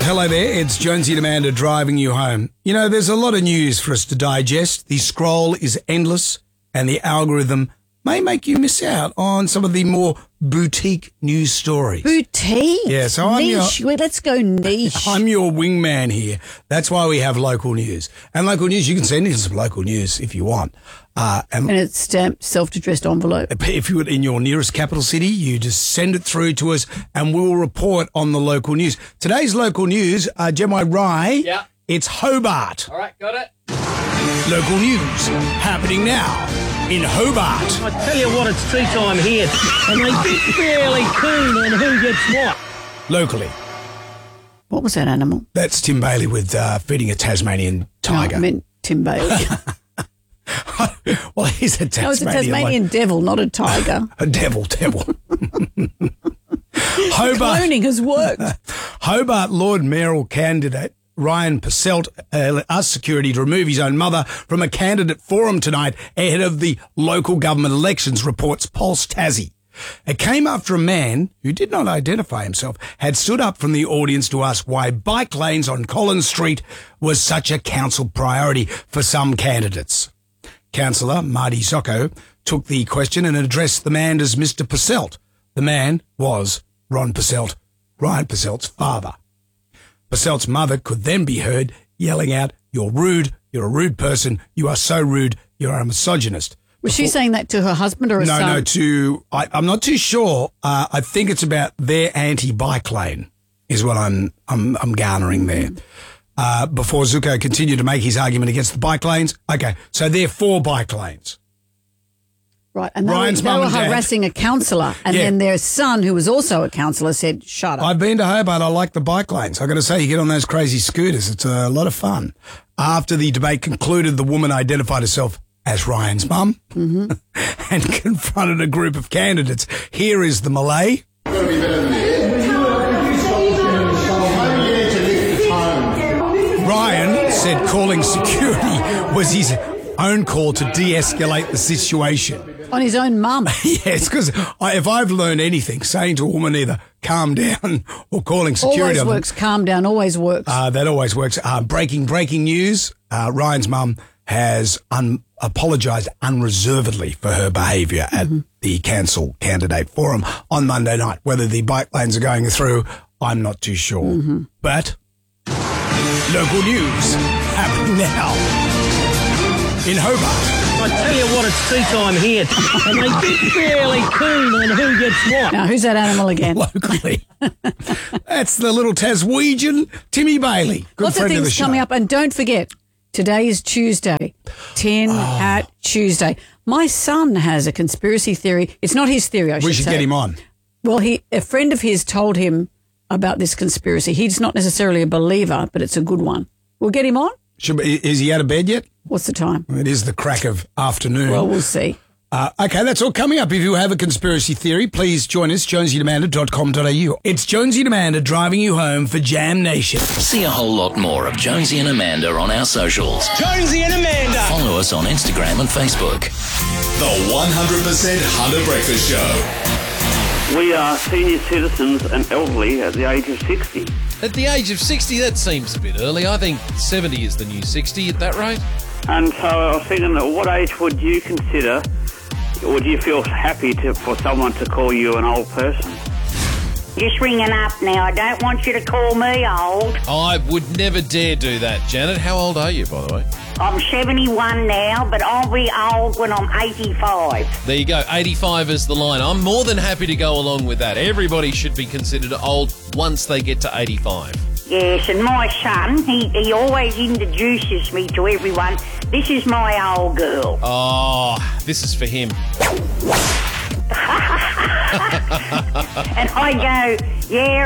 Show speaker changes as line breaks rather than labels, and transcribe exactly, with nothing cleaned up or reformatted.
Hello there, it's Jonesy and Amanda driving you home. You know, there's a lot of news for us to digest. The scroll is endless and the algorithm may make you miss out on some of the more boutique news stories.
Boutique?
Yeah, so I'm
niche.
your,
Wait, let's go niche.
I'm your wingman here. That's why we have local news. And local news, you can send in some local news if you want. Uh, and,
and it's stamped self-addressed envelope.
If you're in your nearest capital city, you just send it through to us and we'll report on the local news. Today's local news, uh, Gemini Rye,
yeah.
It's Hobart.
All right, got it.
Local news happening now in Hobart.
I tell you what, it's tea time here, and they get fairly keen on who gets what.
Locally.
What was that animal?
That's Tim Bailey with uh, feeding a Tasmanian tiger.
No, I meant Tim Bailey.
Well, he's a Tasmanian.
No, it's a Tasmanian like, devil, not a tiger.
A devil, devil. Hobart.
Cloning has worked.
Hobart Lord Mayoral candidate Ryan Passelt uh, asked security to remove his own mother from a candidate forum tonight ahead of the local government elections, reports Pulse Tassie. It came after a man who did not identify himself had stood up from the audience to ask why bike lanes on Collins Street was such a council priority for some candidates. Councillor Marty Zocco took the question and addressed the man as Mister Passelt. The man was Ron Passelt, Ryan Passelt's father. Passelt's mother could then be heard yelling out, "You're rude, you're a rude person, you are so rude, you're a misogynist."
Was Before, she saying that to her husband or a
no,
son?
No, no, to, I, I'm not too sure. Uh, I think it's about their anti-bike lane is what I'm, I'm, I'm garnering there. Uh, before Zuko continued to make his argument against the bike lanes. Okay, so they're for bike lanes.
Right, and they,
Ryan's
were, they
mum
were
and dad.
harassing a counsellor, and
Yeah.
then their son, who was also a counsellor, said, "Shut up."
I've been to Hobart. I like the bike lanes. I've got to say, you get on those crazy scooters. It's a lot of fun. After the debate concluded, the woman identified herself as Ryan's mum
mm-hmm.
and confronted a group of candidates. Here is the Malay. Ryan said calling security was his own call to de-escalate the situation.
On his own mum.
Yes, because if I've learned anything, saying to a woman either calm down or calling security.
Always works. Calm down always works.
Uh, that always works. Uh, breaking, breaking news. Uh, Ryan's mum has un- apologised unreservedly for her behaviour at mm-hmm. the Cancel Candidate Forum on Monday night. Whether the bike lanes are going through, I'm not too sure.
Mm-hmm.
But local news happening now in Hobart.
I tell you what, it's tea time here, and they get fairly keen on who gets what.
Now, who's that animal again?
Locally. That's the little Taswegian Timmy Bailey. Good
Lots of
friend of the
things
show.
coming up, and don't forget, today is Tuesday, ten
oh.
at Tuesday. My son has a conspiracy theory. It's not his theory, I should say.
We should
say.
get him on.
Well, he a friend of his told him about this conspiracy. He's not necessarily a believer, but it's a good one. We'll get him on.
Should, is he out of bed yet?
What's the time?
It is the crack of afternoon.
Well, we'll see.
Uh, okay, that's all coming up. If you have a conspiracy theory, please join us, jonesy and amanda dot com dot a u. It's Jonesy and Amanda driving you home for Jam Nation.
See a whole lot more of Jonesy and Amanda on our socials.
Jonesy and Amanda!
Follow us on Instagram and Facebook.
The one hundred percent Hunter Breakfast Show.
We are senior citizens and elderly at the age of sixty.
At the age of sixty, that seems a bit early. I think seventy is the new sixty at that rate.
And so I was thinking, at what age would you consider, would you feel happy to for someone to call you an old person?
Just ringing up now. I don't want you to call me old.
I would never dare do that, Janet. How old are you, by the way?
I'm seventy-one now, but I'll be old when I'm eighty-five.
There you go. eighty-five is the line. I'm more than happy to go along with that. Everybody should be considered old once they get to eighty-five.
Yes, and my son, he, he always introduces me to everyone. This is my old girl.
Oh, this is for him.
And I go, yeah,